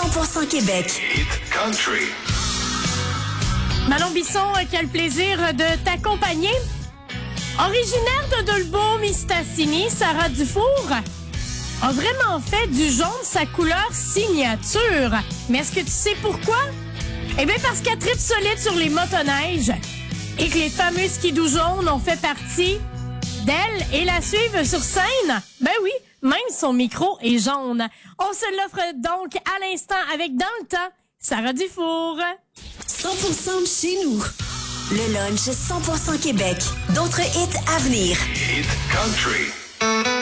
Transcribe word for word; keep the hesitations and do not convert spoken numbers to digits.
cent pour cent Québec. Hit Country. Manon Bisson, quel plaisir de t'accompagner. Originaire de Dolbeau-Mistassini, Sarah Dufour a vraiment fait du jaune sa couleur signature. Mais est-ce que tu sais pourquoi? Eh bien, parce qu'elle tripe solide sur les motoneiges et que les fameux skidoo jaunes ont fait partie d'elle et la suivre sur scène. Ben oui, même son micro est jaune. On se l'offre donc à l'instant avec Dans le temps, Sarah Dufour. cent pour cent de chez nous. Le lunch cent pour cent Québec. D'autres hits à venir. Hit Country.